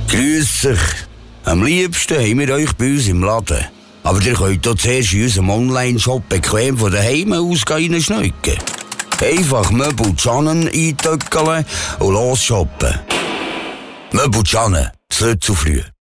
Grüß euch. Am liebsten haben wir euch bei uns im Laden. Aber ihr könnt auch zuerst in unserem Online-Shop bequem von daheim aus reinschneiden. Einfach Möbel-Jannen eintöckeln und los shoppen. Möbel-Jannen, das nicht zu früh.